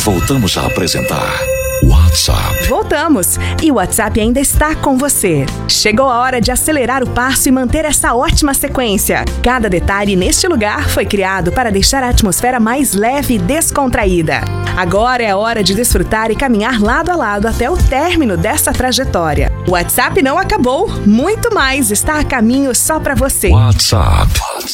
voltamos a apresentar WhatsApp. Voltamos! E o WhatsApp ainda está com você. Chegou a hora de acelerar o passo e manter essa ótima sequência. Cada detalhe neste lugar foi criado para deixar a atmosfera mais leve e descontraída. Agora é a hora de desfrutar e caminhar lado a lado até o término dessa trajetória. O WhatsApp não acabou, muito mais está a caminho só para você. WhatsApp.